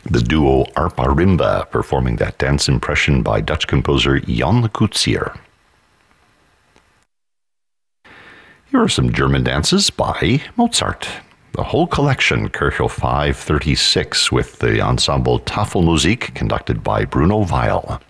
the duo Arpa-Rimba performing that dance impression by Dutch composer Jan Coetzee. Here are some German dances by Mozart. The whole collection, Köchel 536, with the ensemble Tafelmusik conducted by Bruno Weil.